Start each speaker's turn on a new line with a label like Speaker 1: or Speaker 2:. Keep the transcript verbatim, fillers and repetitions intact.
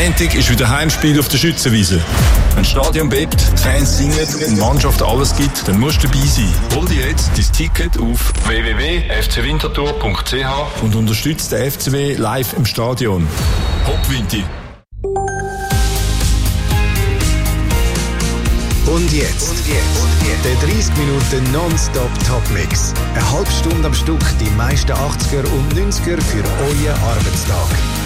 Speaker 1: Montag ist wieder Heimspiel auf der Schützenwiese. Wenn das Stadion bebt, die Fans singen und die Mannschaft alles gibt, dann musst du dabei sein. Hol dir jetzt dein Ticket auf w w w punkt f c winterthur punkt c h und unterstütze den F C W live im Stadion. Hopp Winti!
Speaker 2: Und jetzt, und jetzt, der dreißig Minuten Nonstop-Top-Mix. Eine halbe Stunde am Stück die meisten achtziger und neunziger für euren Arbeitstag.